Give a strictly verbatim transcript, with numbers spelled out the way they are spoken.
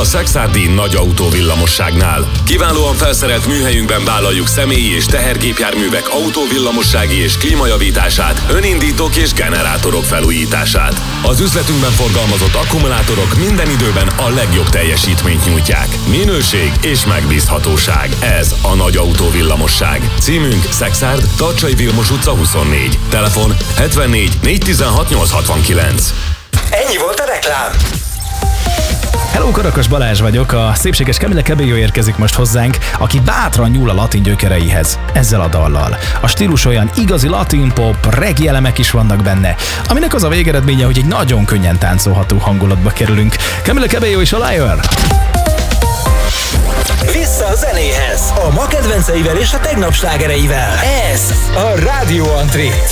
a Szekszárdi Nagy Autó Villamosságnál. Kiválóan felszerelt műhelyünkben vállaljuk személyi és tehergépjárművek autóvillamossági és klímajavítását, önindítók és generátorok felújítását. Az üzletünkben forgalmazott akkumulátorok minden időben a legjobb teljesítményt nyújtják. Minőség és megbízhatóság. Ez a Nagy Autó Villamosság. Címünk Szekszárd, Tarcsai Vilmos utca huszonnégy. Telefon hetvennégy négyszáztizenhat nyolcszázhatvankilenc. Ennyi volt a reklám. Hello, Karakas Balázs vagyok, a szépséges Camila Cabello érkezik most hozzánk, aki bátran nyúl a latin gyökereihez, ezzel a dallal. A stílus olyan igazi latin pop, reggae elemek is vannak benne, aminek az a végeredménye, hogy egy nagyon könnyen táncolható hangulatba kerülünk. Camila Cabello és a Liar! Vissza a zenéhez, a ma kedvenceivel és a tegnap slágereivel. Ez a Rádió Antrit.